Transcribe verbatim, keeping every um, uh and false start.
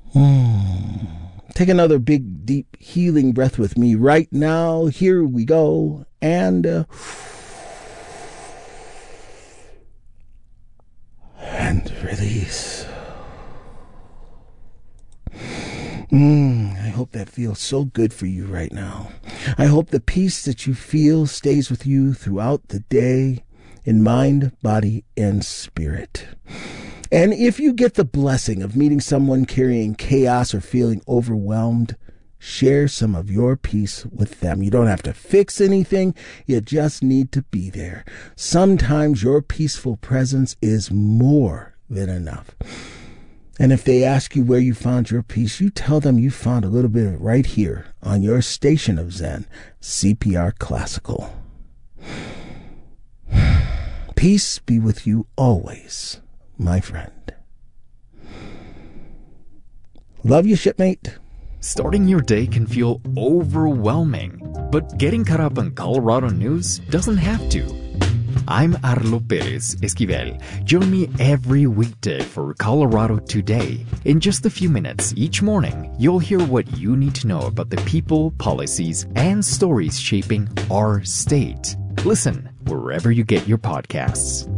Hmm. Take another big, deep, healing breath with me right now. Here we go. And uh, and release. Mm, I hope that feels so good for you right now. I hope the peace that you feel stays with you throughout the day in mind, body, and spirit. And if you get the blessing of meeting someone carrying chaos or feeling overwhelmed, share some of your peace with them. You don't have to fix anything. You just need to be there. Sometimes your peaceful presence is more than enough. And if they ask you where you found your peace, you tell them you found a little bit of it right here on your station of Zen, C P R Classical. Peace be with you always, my friend. Love you, shipmate. Starting your day can feel overwhelming, but getting caught up on Colorado news doesn't have to. I'm Arlo Perez Esquivel. Join me every weekday for Colorado Today. In just a few minutes each morning, you'll hear what you need to know about the people, policies, and stories shaping our state. Listen wherever you get your podcasts.